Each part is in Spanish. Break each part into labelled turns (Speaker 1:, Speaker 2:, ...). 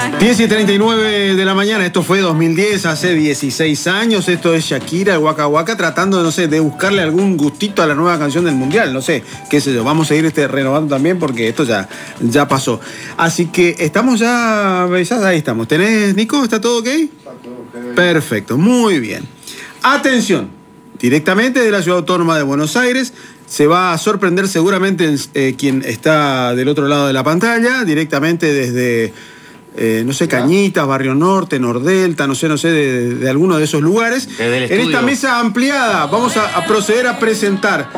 Speaker 1: 10:39 de la mañana, esto fue 2010, hace 16 años, esto es Shakira, el Waka Waka, tratando, no sé, de buscarle algún gustito a la nueva canción del Mundial, no sé, qué sé yo, vamos a ir renovando también porque esto ya pasó. Así que estamos ya, ahí estamos. ¿Tenés, Nico? ¿Está todo ok? Está todo ok. Perfecto, muy bien. Atención, directamente de la Ciudad Autónoma de Buenos Aires, se va a sorprender seguramente quien está del otro lado de la pantalla, directamente desde... no sé, Cañitas, Barrio Norte, Nordelta, no sé, de alguno de esos lugares. En esta mesa ampliada vamos a proceder a presentar.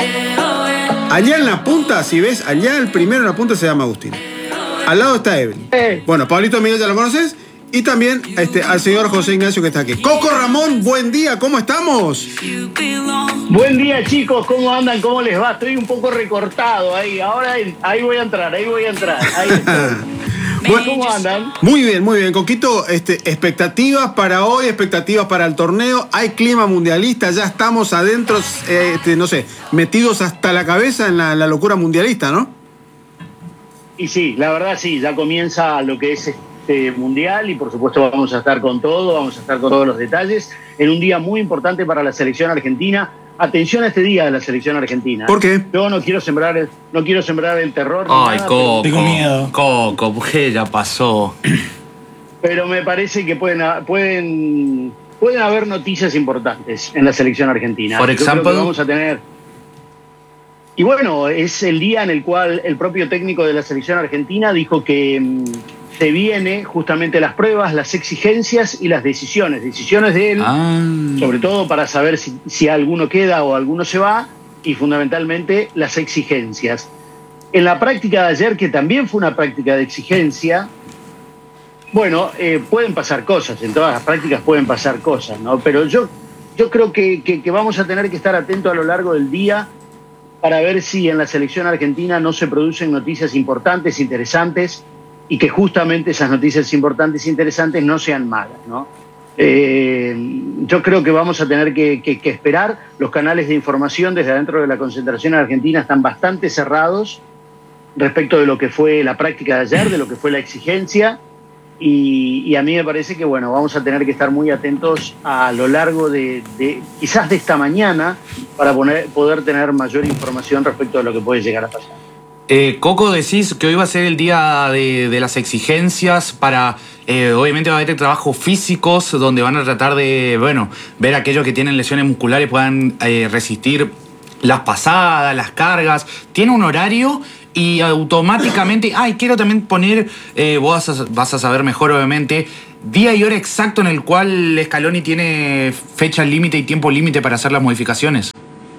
Speaker 1: Allá en la punta, si ves, allá el primero en la punta se llama Agustín. Al lado está Evelyn. Bueno, Pablito Miguel ya lo conoces. Y también al señor José Ignacio que está aquí. Coco Ramón, buen día, ¿cómo estamos?
Speaker 2: Buen día, chicos, ¿cómo andan? ¿Cómo les va? Estoy un poco recortado ahí. Ahora ahí voy a entrar. Ahí
Speaker 1: bueno,
Speaker 2: ¿cómo andan?
Speaker 1: Muy bien, muy bien. Coquito, expectativas para hoy, expectativas para el torneo. Hay clima mundialista, ya estamos adentro, no sé, metidos hasta la cabeza en la locura mundialista, ¿no?
Speaker 2: Y sí, la verdad sí, ya comienza lo que es este mundial y por supuesto vamos a estar con todo, vamos a estar con todos los detalles en un día muy importante para la selección argentina. Atención a este día de la selección argentina.
Speaker 1: ¿Por qué?
Speaker 2: Yo no quiero sembrar el terror.
Speaker 3: Ay,
Speaker 2: nada,
Speaker 3: Coco.
Speaker 4: Tengo miedo.
Speaker 3: Coco, porque ya pasó.
Speaker 2: Pero me parece que pueden haber noticias importantes en la selección argentina.
Speaker 3: Por ejemplo,
Speaker 2: vamos a tener. Y bueno, es el día en el cual el propio técnico de la selección argentina dijo que se viene justamente las pruebas, las exigencias y las decisiones de él, sobre todo para saber si alguno queda o alguno se va, y fundamentalmente las exigencias. En la práctica de ayer, que también fue una práctica de exigencia, bueno, pueden pasar cosas, en todas las prácticas pueden pasar cosas, ¿no? Pero yo creo que vamos a tener que estar atentos a lo largo del día para ver si en la selección argentina no se producen noticias importantes, interesantes, y que justamente esas noticias importantes e interesantes no sean malas, ¿no? Yo creo que vamos a tener que esperar. Los canales de información desde adentro de la concentración argentina están bastante cerrados respecto de lo que fue la práctica de ayer, de lo que fue la exigencia, y a mí me parece que, bueno, vamos a tener que estar muy atentos a lo largo de quizás de esta mañana para poder tener mayor información respecto de lo que puede llegar a pasar.
Speaker 3: Coco, decís que hoy va a ser el día de las exigencias para... obviamente va a haber trabajos físicos donde van a tratar de, bueno, ver aquellos que tienen lesiones musculares puedan resistir las pasadas, las cargas. Tiene un horario y automáticamente... quiero también poner, vos vas a saber mejor obviamente, día y hora exacto en el cual Scaloni tiene fecha límite y tiempo límite para hacer las modificaciones.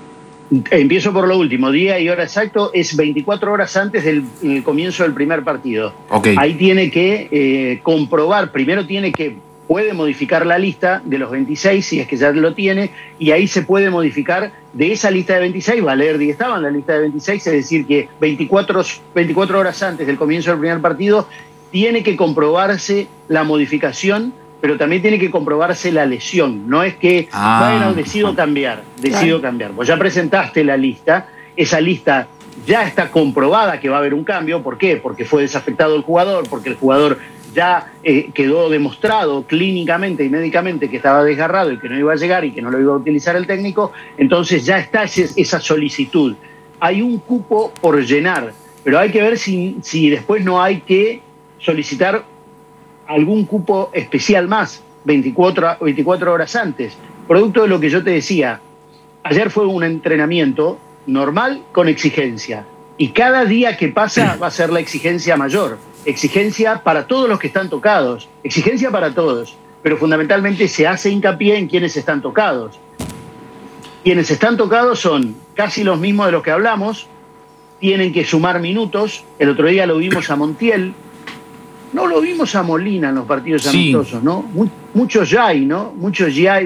Speaker 2: Empiezo por lo último. Día y hora exacto es 24 horas antes del comienzo del primer partido.
Speaker 3: Okay.
Speaker 2: Ahí tiene que comprobar, primero puede modificar la lista de los 26, si es que ya lo tiene, y ahí se puede modificar de esa lista de 26, Valerdi estaba en la lista de 26, es decir que 24 horas antes del comienzo del primer partido tiene que comprobarse la modificación, pero también tiene que comprobarse la lesión. No es que, bueno, decido cambiar. Vos ya presentaste la lista, esa lista ya está comprobada que va a haber un cambio. ¿Por qué? Porque fue desafectado el jugador, porque el jugador ya quedó demostrado clínicamente y médicamente que estaba desgarrado y que no iba a llegar y que no lo iba a utilizar el técnico. Entonces ya está esa solicitud. Hay un cupo por llenar, pero hay que ver si después no hay que solicitar algún cupo especial más, 24 horas antes. Producto de lo que yo te decía, ayer fue un entrenamiento normal con exigencia. Y cada día que pasa va a ser la exigencia mayor. Exigencia para todos los que están tocados. Exigencia para todos. Pero fundamentalmente se hace hincapié en quienes están tocados. Quienes están tocados son casi los mismos de los que hablamos. Tienen que sumar minutos. El otro día lo vimos a Montiel. No lo vimos a Molina en los partidos amistosos, ¿no? Muchos Yay, ¿no? Muchos Yay.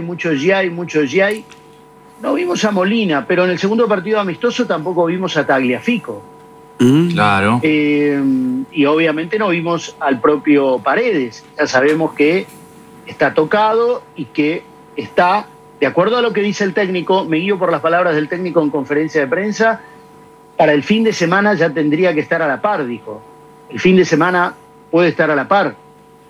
Speaker 2: No vimos a Molina, pero en el segundo partido amistoso tampoco vimos a Tagliafico.
Speaker 3: Claro.
Speaker 2: Y obviamente no vimos al propio Paredes. Ya sabemos que está tocado y que está, de acuerdo a lo que dice el técnico, me guío por las palabras del técnico en conferencia de prensa, para el fin de semana ya tendría que estar a la par, dijo. El fin de semana puede estar a la par.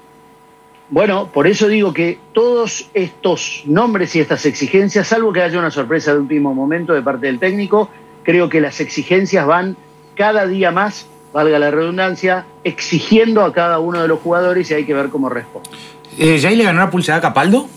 Speaker 2: Bueno, por eso digo que todos estos nombres y estas exigencias, salvo que haya una sorpresa de último momento de parte del técnico, creo que las exigencias van cada día más, valga la redundancia, exigiendo a cada uno de los jugadores y hay que ver cómo responde.
Speaker 3: ¿Jay le ganó la pulsada a Capaldo?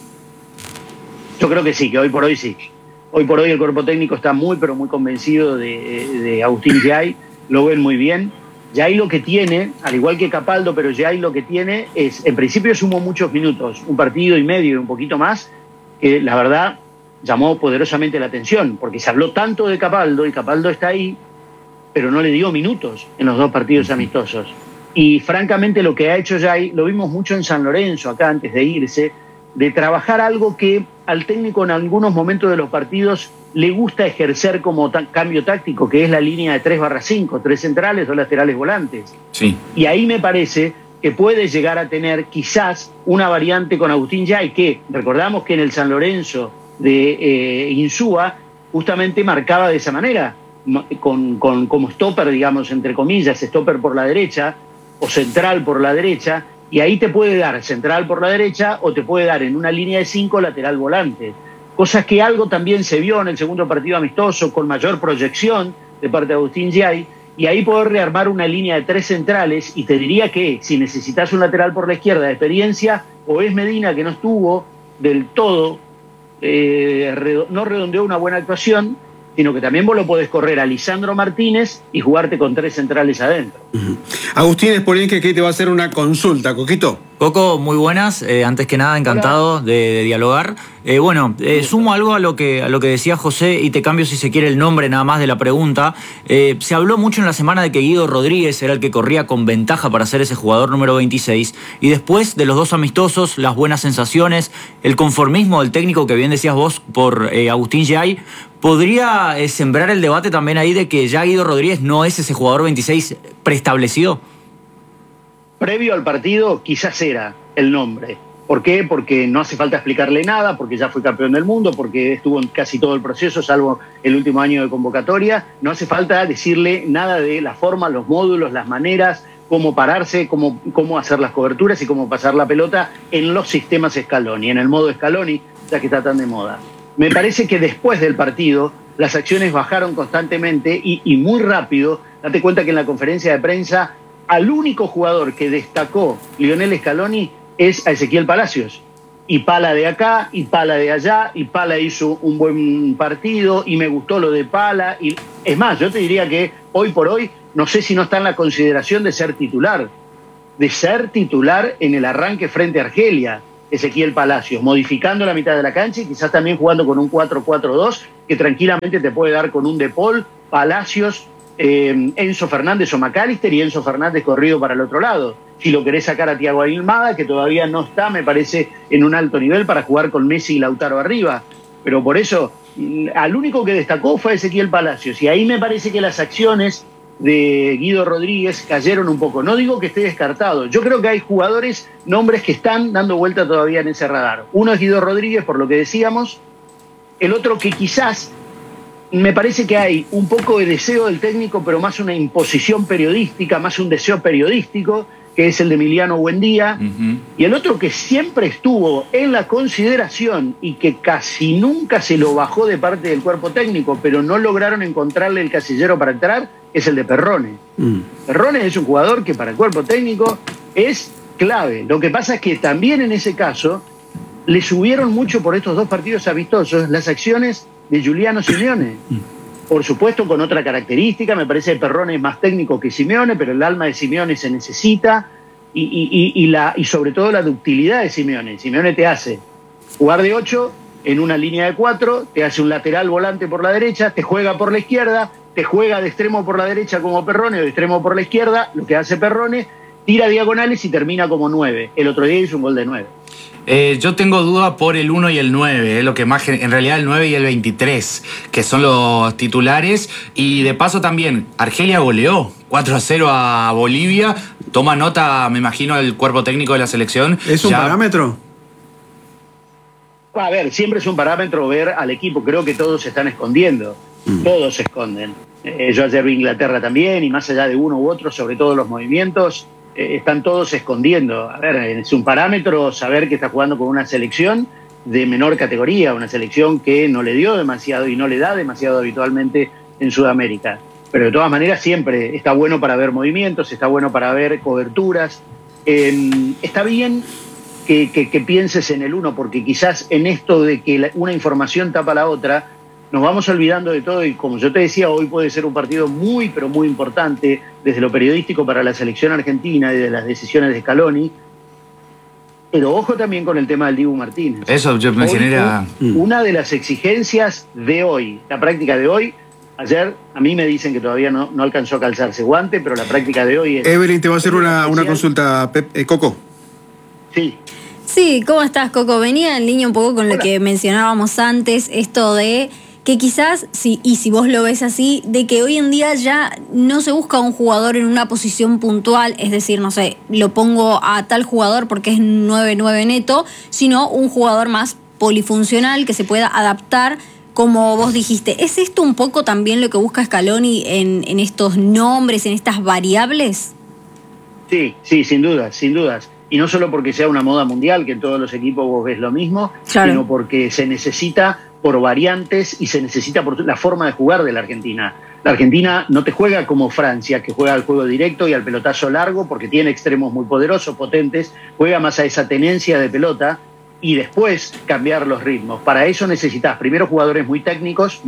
Speaker 2: Yo creo que sí, que hoy por hoy sí. Hoy por hoy el cuerpo técnico está muy, pero muy convencido de Agustín Jay, lo ven muy bien. Jay lo que tiene, al igual que Capaldo, pero Jay lo que tiene es, en principio sumó muchos minutos, un partido y medio y un poquito más, que la verdad llamó poderosamente la atención, porque se habló tanto de Capaldo y Capaldo está ahí, pero no le dio minutos en los dos partidos amistosos. Y francamente lo que ha hecho Jay, lo vimos mucho en San Lorenzo, acá antes de irse, de trabajar algo que al técnico en algunos momentos de los partidos le gusta ejercer como cambio táctico, que es la línea de 3/5, 3 centrales, 2 laterales volantes.
Speaker 3: Sí.
Speaker 2: Y ahí me parece que puede llegar a tener quizás una variante con Agustín Jay, que recordamos que en el San Lorenzo de Insúa justamente marcaba de esa manera, como stopper, digamos, entre comillas, stopper por la derecha o central por la derecha, y ahí te puede dar central por la derecha o te puede dar en una línea de 5 lateral volante. Cosas que algo también se vio en el segundo partido amistoso con mayor proyección de parte de Agustín Jay, y ahí poder rearmar una línea de 3 centrales, y te diría que si necesitas un lateral por la izquierda de experiencia, o es Medina, que no estuvo del todo, no redondeó una buena actuación, sino que también vos lo podés correr a Lisandro Martínez y jugarte con 3 centrales adentro.
Speaker 1: Agustín Spolinsky, que te va a hacer una consulta, Coquito.
Speaker 4: Coco, muy buenas. Antes que nada, encantado de dialogar. Sumo algo a lo que decía José y te cambio, si se quiere, el nombre nada más de la pregunta. Se habló mucho en la semana de que Guido Rodríguez era el que corría con ventaja para ser ese jugador número 26. Y después de los dos amistosos, las buenas sensaciones, el conformismo del técnico, que bien decías vos, por Agustín Jay, ¿podría sembrar el debate también ahí de que ya Guido Rodríguez no es ese jugador 26 preestablecido?
Speaker 2: Previo al partido quizás era el nombre. ¿Por qué? Porque no hace falta explicarle nada, porque ya fue campeón del mundo, porque estuvo en casi todo el proceso, salvo el último año de convocatoria. No hace falta decirle nada de la forma, los módulos, las maneras, cómo pararse, cómo hacer las coberturas y cómo pasar la pelota en los sistemas Scaloni, en el modo Scaloni, ya que está tan de moda. Me parece que después del partido las acciones bajaron constantemente y muy rápido. Date cuenta que en la conferencia de prensa al único jugador que destacó Lionel Scaloni es a Ezequiel Palacios. Y Pala de acá, y Pala de allá, y Pala hizo un buen partido, y me gustó lo de Pala. Y es más, yo te diría que hoy por hoy, no sé si no está en la consideración de ser titular en el arranque frente a Argelia, Ezequiel Palacios, modificando la mitad de la cancha y quizás también jugando con un 4-4-2, que tranquilamente te puede dar con un De Paul, Palacios, Enzo Fernández o McAllister, y Enzo Fernández corrido para el otro lado. Si lo querés sacar a Thiago Almada, que todavía no está, me parece, en un alto nivel para jugar con Messi y Lautaro arriba. Pero por eso, al único que destacó fue Ezequiel Palacios. Y ahí me parece que las acciones de Guido Rodríguez cayeron un poco. No digo que esté descartado. Yo creo que hay jugadores, nombres que están dando vuelta todavía en ese radar. Uno es Guido Rodríguez, por lo que decíamos. El otro que quizás me parece que hay un poco de deseo del técnico, pero más una imposición periodística, más un deseo periodístico, que es el de Emiliano Buendía. Y el otro que siempre estuvo en la consideración y que casi nunca se lo bajó de parte del cuerpo técnico, pero no lograron encontrarle el casillero para entrar, es el de Perrone. Perrone es un jugador que para el cuerpo técnico es clave. Lo que pasa es que también en ese caso le subieron mucho por estos dos partidos amistosos las acciones de Giuliano Simeone. Por supuesto, con otra característica, me parece que Perrone es más técnico que Simeone, pero el alma de Simeone se necesita y sobre todo la ductilidad de Simeone. Simeone te hace jugar de 8 en una línea de 4, te hace un lateral volante por la derecha, te juega por la izquierda, te juega de extremo por la derecha como Perrone o de extremo por la izquierda, lo que hace Perrone, tira diagonales y termina como 9. El otro día hizo un gol de 9.
Speaker 3: Yo tengo duda por el 1 y el 9, lo que más, en realidad el 9 y el 23, que son los titulares. Y de paso también, Argelia goleó 4-0 a Bolivia. Toma nota, me imagino, el cuerpo técnico de la selección.
Speaker 1: ¿Es un parámetro?
Speaker 2: A ver, siempre es un parámetro ver al equipo. Creo que todos se están escondiendo. Todos se esconden. Yo ayer vi Inglaterra también, y más allá de uno u otro, sobre todo los movimientos, están todos escondiendo. A ver, es un parámetro saber que está jugando con una selección de menor categoría, una selección que no le dio demasiado y no le da demasiado habitualmente en Sudamérica. Pero de todas maneras siempre está bueno para ver movimientos, está bueno para ver coberturas. Está bien que pienses en el uno, porque quizás en esto de que una información tapa la otra, nos vamos olvidando de todo y como yo te decía, hoy puede ser un partido muy, pero muy importante desde lo periodístico para la selección argentina y de las decisiones de Scaloni. Pero ojo también con el tema del Dibu Martínez.
Speaker 3: Eso yo me genera...
Speaker 2: Una de las exigencias de hoy, la práctica de hoy, ayer a mí me dicen que todavía no alcanzó a calzarse guante, pero la práctica de hoy es...
Speaker 1: Evelyn, te va a hacer una consulta, Coco.
Speaker 2: Sí.
Speaker 5: Sí, ¿cómo estás, Coco? Venía en línea un poco con lo que mencionábamos antes, esto de que quizás, si vos lo ves así, de que hoy en día ya no se busca un jugador en una posición puntual, es decir, no sé, lo pongo a tal jugador porque es 9-9 neto, sino un jugador más polifuncional que se pueda adaptar, como vos dijiste. ¿Es esto un poco también lo que busca Scaloni en estos nombres, en estas variables?
Speaker 2: Sí, sin dudas, sin dudas. Y no solo porque sea una moda mundial, que en todos los equipos vos ves lo mismo,
Speaker 5: claro,
Speaker 2: sino porque se necesita por variantes y se necesita por la forma de jugar de la Argentina. La Argentina no te juega como Francia, que juega al juego directo y al pelotazo largo, porque tiene extremos muy poderosos, potentes, juega más a esa tenencia de pelota y después cambiar los ritmos. Para eso necesitas primero jugadores muy técnicos.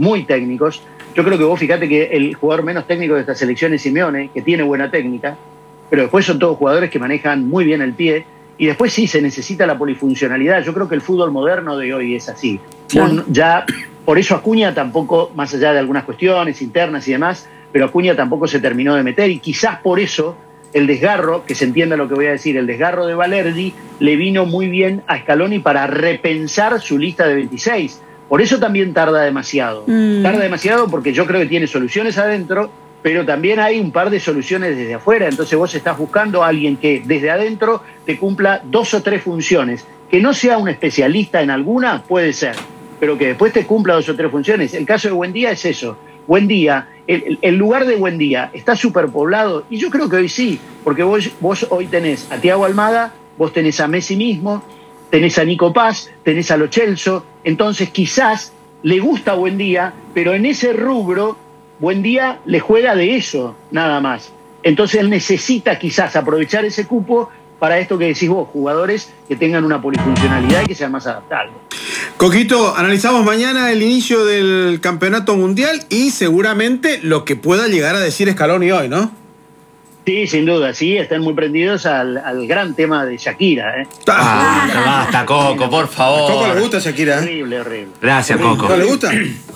Speaker 2: Yo creo que vos fíjate que el jugador menos técnico de esta selección es Simeone, que tiene buena técnica, pero después son todos jugadores que manejan muy bien el pie, y después sí se necesita la polifuncionalidad. Yo creo que el fútbol moderno de hoy es así. Bueno, ya, por eso Acuña tampoco, más allá de algunas cuestiones internas y demás, pero Acuña tampoco se terminó de meter, y quizás por eso el desgarro, que se entienda lo que voy a decir, el desgarro de Balerdi le vino muy bien a Scaloni para repensar su lista de 26. Por eso también tarda demasiado. Tarda demasiado porque yo creo que tiene soluciones adentro, pero también hay un par de soluciones desde afuera. Entonces vos estás buscando a alguien que desde adentro te cumpla 2 o 3 funciones. Que no sea un especialista en alguna, puede ser, pero que después te cumpla 2 o 3 funciones. El caso de Buendía es eso. Buendía, el lugar de Buendía está superpoblado, y yo creo que hoy sí, porque vos hoy tenés a Thiago Almada, vos tenés a Messi mismo, tenés a Nico Paz, tenés a Lo Celso. Entonces quizás le gusta Buendía, pero en ese rubro Buendía le juega de eso, nada más. Entonces él necesita quizás aprovechar ese cupo para esto que decís vos, jugadores que tengan una polifuncionalidad y que sean más adaptables.
Speaker 1: Coquito, analizamos mañana el inicio del campeonato mundial y seguramente lo que pueda llegar a decir Scaloni hoy, ¿no?
Speaker 2: Sí, sin duda, sí, están muy prendidos al gran tema de Shakira, ¿eh?
Speaker 3: Basta, Coco, por favor.
Speaker 1: ¿A Coco le gusta Shakira?
Speaker 2: Horrible.
Speaker 3: Gracias, Coco.
Speaker 1: ¿No le gusta?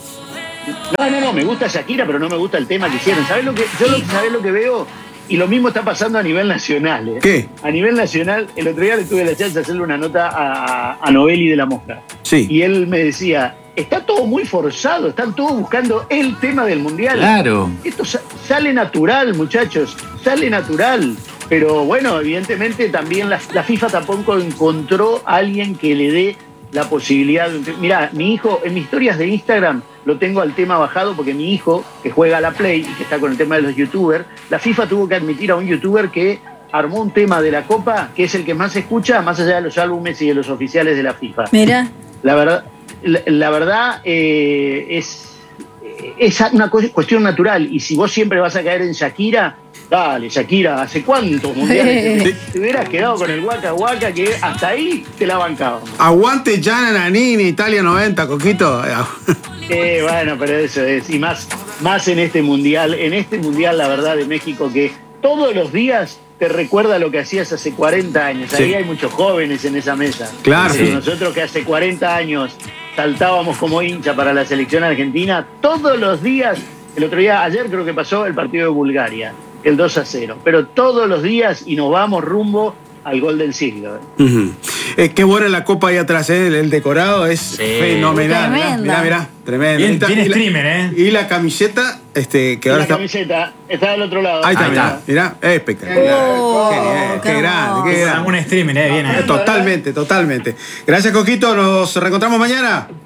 Speaker 2: No, me gusta Shakira, pero no me gusta el tema que hicieron. ¿Sabés lo que veo? Y lo mismo está pasando a nivel nacional, ¿eh?
Speaker 1: ¿Qué?
Speaker 2: A nivel nacional, el otro día le tuve la chance de hacerle una nota a Novelli de La Mosca.
Speaker 1: Sí.
Speaker 2: Y él me decía, está todo muy forzado, están todos buscando el tema del Mundial.
Speaker 3: Claro.
Speaker 2: Esto sale natural, muchachos, sale natural. Pero bueno, evidentemente también la FIFA tampoco encontró a alguien que le dé la posibilidad de... Mirá, mi hijo, en mis historias de Instagram lo tengo al tema bajado porque mi hijo, que juega a la Play y que está con el tema de los youtubers, la FIFA tuvo que admitir a un youtuber que armó un tema de la Copa que es el que más se escucha, más allá de los álbumes y de los oficiales de la FIFA.
Speaker 5: Mira.
Speaker 2: La verdad es una cuestión natural, y si vos siempre vas a caer en Shakira, dale, Shakira, ¿hace cuántos mundiales te hubieras quedado con el Waka Waka, que hasta ahí te la bancábamos?
Speaker 1: Aguante Gianna Nannini, Italia 90, Coquito.
Speaker 2: Bueno, pero eso es, y más en este mundial, la verdad, de México, que todos los días te recuerda lo que hacías hace 40 años. Ahí hay muchos jóvenes en esa mesa.
Speaker 1: Claro.
Speaker 2: Pero nosotros que hace 40 años saltábamos como hincha para la selección argentina, todos los días, ayer creo que pasó el partido de Bulgaria, el 2-0, pero todos los días, y nos vamos rumbo al gol del siglo.
Speaker 1: Qué buena la copa ahí atrás, ¿eh? El decorado es fenomenal. Mirá, tremendo.
Speaker 4: Bien streamer, ¿eh?
Speaker 1: Y la camiseta, que ahora está...
Speaker 2: camiseta está del otro lado.
Speaker 1: Ahí está, mirá, espectacular. Qué grande.
Speaker 4: Un streamer, bien ahí.
Speaker 1: Totalmente. Gracias, Coquito, nos reencontramos mañana.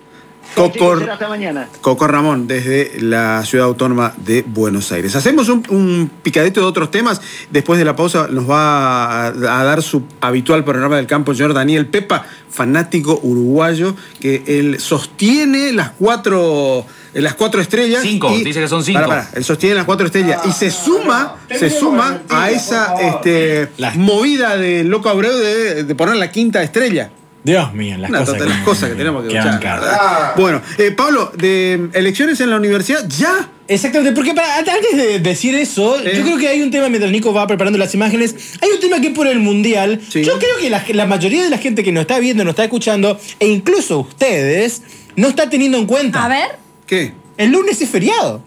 Speaker 2: Será hasta mañana.
Speaker 1: Coco Ramón, desde la Ciudad Autónoma de Buenos Aires. Hacemos un picadito de otros temas. Después de la pausa nos va a dar su habitual panorama del campo el señor Daniel Pepa, fanático uruguayo, que él sostiene las cuatro estrellas.
Speaker 3: 5, dice que son 5.
Speaker 1: Él sostiene las 4 estrellas y se suma a esa movida de Loco Abreu de poner la 5ª estrella.
Speaker 4: Dios mío, las
Speaker 1: cosas que tenemos que escuchar. Bueno, Pablo, de elecciones en la universidad, ¿ya?
Speaker 6: Exactamente, porque antes de decir eso, yo creo que hay un tema, mientras Nico va preparando las imágenes, hay un tema que por el Mundial, yo creo que la mayoría de la gente que nos está viendo, nos está escuchando, e incluso ustedes, no está teniendo en cuenta.
Speaker 5: A ver.
Speaker 1: ¿Qué?
Speaker 6: El lunes es feriado.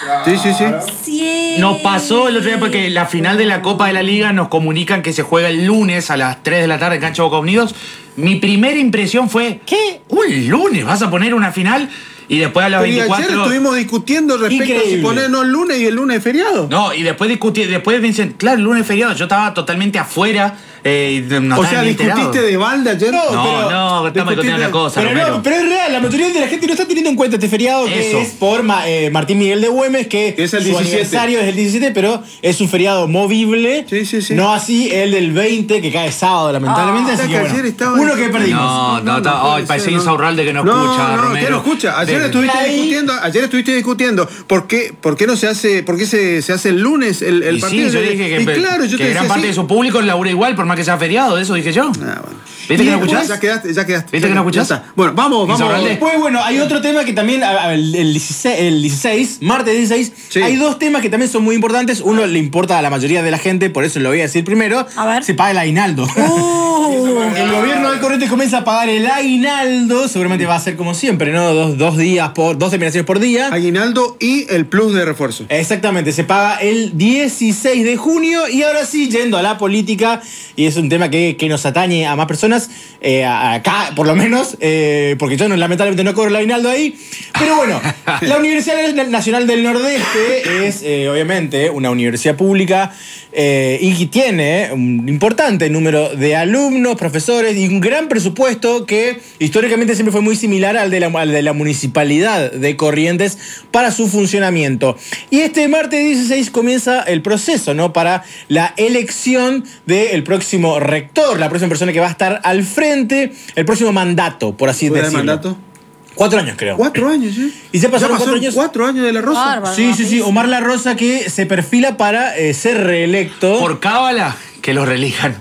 Speaker 5: Sí.
Speaker 3: Nos pasó el otro día porque la final de la Copa de la Liga nos comunican que se juega el lunes a las 3 de la tarde en Cancha Boca Unidos. Mi primera impresión fue, ¿qué? ¿Un lunes vas a poner una final? Y después a las 24...
Speaker 1: ayer estuvimos discutiendo respecto a si ponernos el lunes y el lunes es feriado.
Speaker 3: No, y después me dicen, claro, el lunes es feriado. Yo estaba totalmente afuera. No
Speaker 1: o sea, ¿discutiste de balde ayer?
Speaker 3: No, estamos discutiendo una cosa.
Speaker 6: Pero es real, la mayoría de la gente no está teniendo en cuenta este feriado que es por Martín Miguel de Güemes, que
Speaker 1: es el
Speaker 6: su
Speaker 1: 17.
Speaker 6: aniversario es el 17, pero es un feriado movible.
Speaker 1: Sí.
Speaker 6: No así el del 20, que cae sábado, lamentablemente. Así que
Speaker 1: ayer
Speaker 6: uno que perdimos.
Speaker 3: Parece Insaurralde que no escucha, Romero.
Speaker 1: ¿Qué no escucha? Ayer estuviste discutiendo por qué no se hace, por qué se hace el lunes el partido.
Speaker 3: Sí, yo dije que gran parte de su público labura igual, por más que sea feriado, eso dije yo.
Speaker 1: Bueno.
Speaker 3: ¿Viste que no escuchás?
Speaker 1: Ya quedaste.
Speaker 3: ¿Viste que no escuchás?
Speaker 1: Bueno, vamos.
Speaker 6: Después, hay otro tema que también, el 16, martes 16, hay dos temas que también son muy importantes. Uno le importa a la mayoría de la gente, por eso lo voy a decir primero.
Speaker 5: A ver.
Speaker 6: Se paga el aguinaldo. El gobierno de Corrientes comienza a pagar el aguinaldo. Seguramente va a ser como siempre, ¿no? Dos terminaciones por día.
Speaker 1: Aguinaldo y el plus de refuerzo.
Speaker 6: Exactamente, se paga el 16 de junio. Y ahora sí, yendo a la política, y es un tema que nos atañe a más personas, acá por lo menos, porque yo lamentablemente no cobro el aguinaldo ahí. Pero bueno, la Universidad Nacional del Nordeste es obviamente una universidad pública y tiene un importante número de alumnos, profesores y un gran presupuesto que históricamente siempre fue muy similar al de la Municipalidad de Corrientes para su funcionamiento. Y este martes 16 comienza el proceso, ¿no?, para la elección del próximo rector, la próxima persona que va a estar al frente, el próximo mandato, por así decirlo.
Speaker 1: ¿El mandato?
Speaker 6: 4 años, creo.
Speaker 1: 4 años, ¿sí?
Speaker 6: Y ya pasaron 4 años.
Speaker 1: 4 años de la Rosa.
Speaker 5: Bárbaro,
Speaker 6: Sí. Omar La Rosa, que se perfila para ser reelecto.
Speaker 3: Por cábala, que lo reelijan.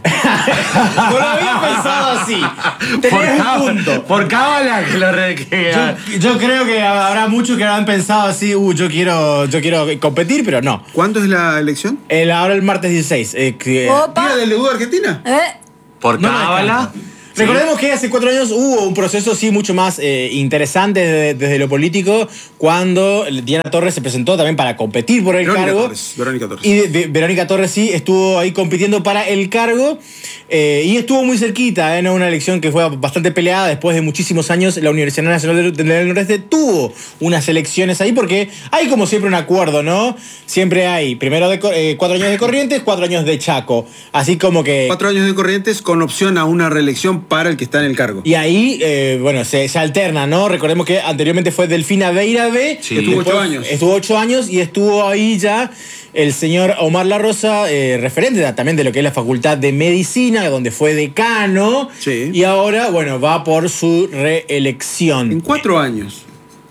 Speaker 6: No lo había pensado así. Tenés un punto.
Speaker 3: Por cábala, que lo reelijan.
Speaker 6: Yo creo que habrá muchos que habrán pensado así, yo quiero competir, pero no.
Speaker 1: ¿Cuándo es la elección?
Speaker 6: Ahora el martes 16.
Speaker 5: Opa.
Speaker 1: ¿Día del debut de Argentina?
Speaker 3: Por
Speaker 6: No me
Speaker 3: cábala.
Speaker 6: alcanza. Recordemos que hace 4 años hubo un proceso sí mucho más interesante desde lo político, cuando Diana Torres se presentó también para competir por el cargo.
Speaker 1: Verónica Torres.
Speaker 6: Y Verónica Torres sí estuvo ahí compitiendo para el cargo y estuvo muy cerquita en una elección que fue bastante peleada. Después de muchísimos años, la Universidad Nacional del Nordeste tuvo unas elecciones ahí porque hay como siempre un acuerdo, ¿no? Siempre hay primero 4 años de Corrientes, 4 años de Chaco. Así como que...
Speaker 1: 4 años de Corrientes con opción a una reelección para el que está en el cargo.
Speaker 6: Y ahí, se alterna, ¿no? Recordemos que anteriormente fue Delfina Beirabe.
Speaker 3: Sí.
Speaker 1: Estuvo 8 años.
Speaker 6: Estuvo 8 años y estuvo ahí ya el señor Omar La Rosa, referente también de lo que es la Facultad de Medicina, donde fue decano.
Speaker 1: Sí.
Speaker 6: Y ahora, va por su reelección.
Speaker 1: En 4 años,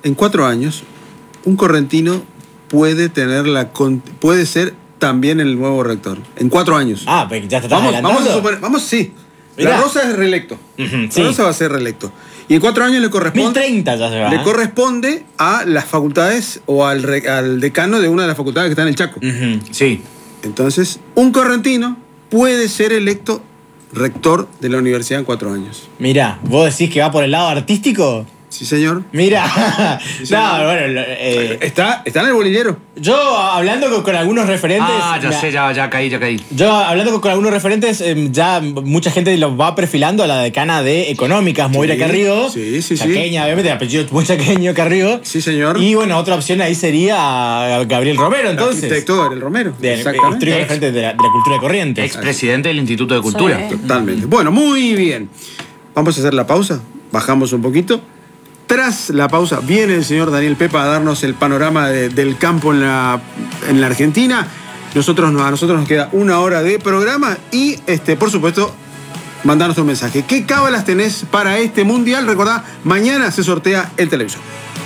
Speaker 1: un correntino puede ser también el nuevo rector. En 4 años.
Speaker 6: Ah, pero ya te estás adelantando.
Speaker 1: Sí.
Speaker 6: Mirá.
Speaker 1: La Rosa es reelecto.
Speaker 6: Sí.
Speaker 1: La Rosa va a ser reelecto. Y en 4 años le corresponde...
Speaker 6: 1030 ya se va.
Speaker 1: Le corresponde a las facultades o al decano de una de las facultades que está en el Chaco.
Speaker 3: Sí.
Speaker 1: Entonces, un correntino puede ser electo rector de la universidad en 4 años.
Speaker 6: Mirá, ¿vos decís que va por el lado artístico?
Speaker 1: Sí, señor.
Speaker 6: Mira,
Speaker 1: Está en el bolillero.
Speaker 6: yo hablando con algunos referentes.
Speaker 3: Ya caí.
Speaker 6: Yo hablando con algunos referentes, ya mucha gente lo va perfilando a la decana de Económicas, Moira Carrió.
Speaker 1: Sí.
Speaker 6: Chaqueña, obviamente, el apellido muy chaqueño, Carrió.
Speaker 1: Sí, señor.
Speaker 6: Y otra opción ahí sería Gabriel Romero, entonces.
Speaker 1: Arquitecto Gabriel Romero.
Speaker 6: Histórico referente de la cultura de Corrientes.
Speaker 3: Expresidente del Instituto de Cultura.
Speaker 5: Sí.
Speaker 1: Totalmente. Bueno, muy bien. Vamos a hacer la pausa. Bajamos un poquito. Tras la pausa viene el señor Daniel Pepa a darnos el panorama del campo en la Argentina. A nosotros nos queda 1 hora de programa y, por supuesto, mandanos un mensaje. ¿Qué cábalas tenés para este mundial? Recordá, mañana se sortea el televisor.